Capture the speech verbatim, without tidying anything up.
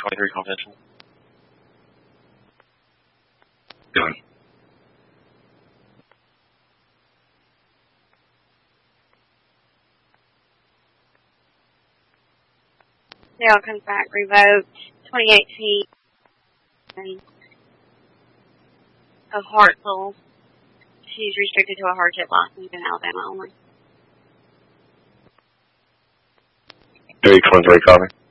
twenty-three confidential. Done. Dale comes back, revoked, twenty eighteen, of Hartsel. She's restricted to a hardship license in Alabama only. three twenty-three, copy.